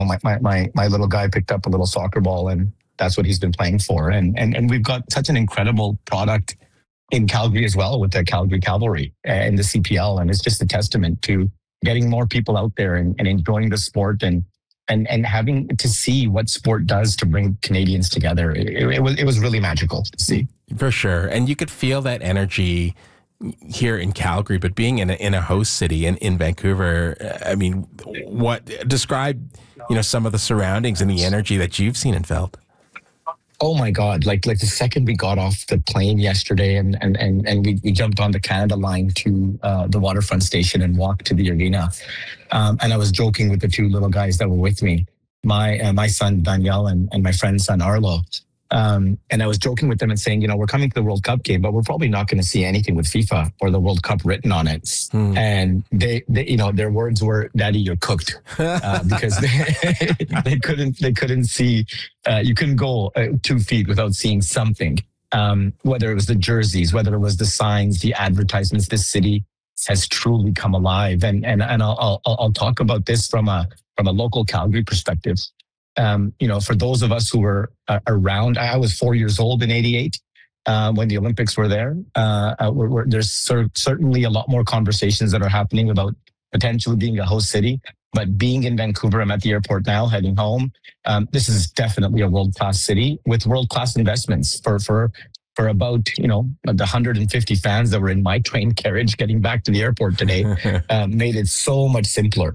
my little guy picked up a little soccer ball, and that's what he's been playing for. And we've got such an incredible product in Calgary as well with the Calgary Cavalry and the CPL. And it's just a testament to getting more people out there and enjoying the sport and having to see what sport does to bring Canadians together. It was really magical to see. For sure. And you could feel that energy here in Calgary, but being in a host city in Vancouver, I mean, describe, some of the surroundings and the energy that you've seen and felt. Oh my God! Like the second we got off the plane yesterday, and we jumped on the Canada line to the waterfront station and walked to the arena. And I was joking with the two little guys that were with me, my son Daniel and my friend's son Arlo. And I was joking with them and saying, we're coming to the World Cup game, but we're probably not going to see anything with FIFA or the World Cup written on it. And they their words were, "Daddy, you're cooked," because they couldn't see. You couldn't go 2 feet without seeing something. Whether it was the jerseys, whether it was the signs, the advertisements. This city has truly come alive, and I'll talk about this from a local Calgary perspective. For those of us who were around, I was 4 years old in '88 when the Olympics were there. There's certainly a lot more conversations that are happening about potentially being a host city. But being in Vancouver, I'm at the airport now, heading home. This is definitely a world-class city with world-class investments for about, the 150 fans that were in my train carriage getting back to the airport today, made it so much simpler.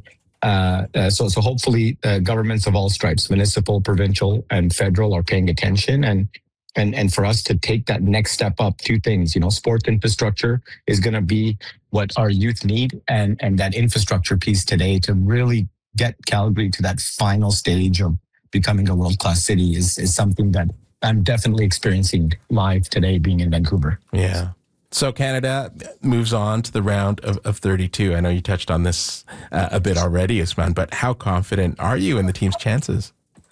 So hopefully governments of all stripes, municipal, provincial, and federal, are paying attention, and for us to take that next step up. 2 things, sport infrastructure is going to be what our youth need, and that infrastructure piece today to really get Calgary to that final stage of becoming a world-class city is something that I'm definitely experiencing live today, being in Vancouver. Yeah. So Canada moves on to the round of 32. I know you touched on this a bit already, Ousmane, but how confident are you in the team's chances?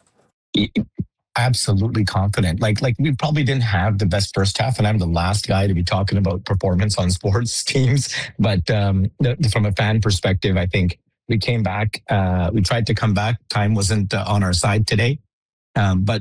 Absolutely confident. Like we probably didn't have the best first half, and I'm the last guy to be talking about performance on sports teams. But from a fan perspective, I think we came back. We tried to come back. Time wasn't on our side today. But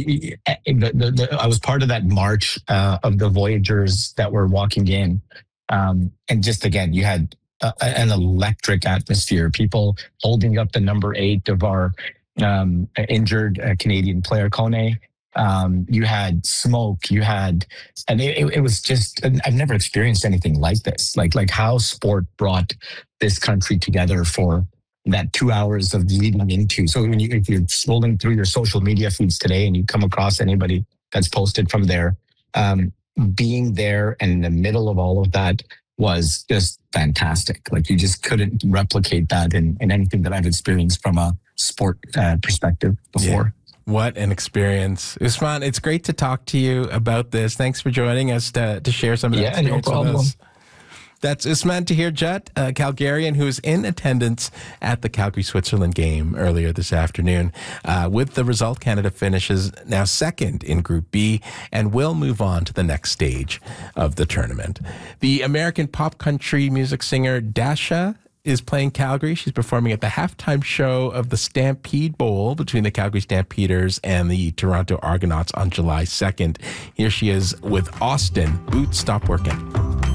I was part of that march of the Voyagers that were walking in, and just again, you had an electric atmosphere. People holding up the number 8 of our injured Canadian player Kone. You had smoke. And it was just. I've never experienced anything like this. Like how sport brought this country together for that 2 hours of leading into. So if you're scrolling through your social media feeds today and you come across anybody that's posted from there, being there and in the middle of all of that was just fantastic. Like you just couldn't replicate that in anything that I've experienced from a sport perspective before. Yeah. What an experience. Ousmane, it's great to talk to you about this. Thanks for joining us to share some of that experience with us. That's Ousmane Tahir-Jut, a Calgarian who was in attendance at the Calgary-Switzerland game earlier this afternoon. With the result, Canada finishes now second in Group B and will move on to the next stage of the tournament. The American pop country music singer Dasha is playing Calgary. She's performing at the halftime show of the Stampede Bowl between the Calgary Stampeders and the Toronto Argonauts on July 2nd. Here she is with Austin, Boots Stop Working.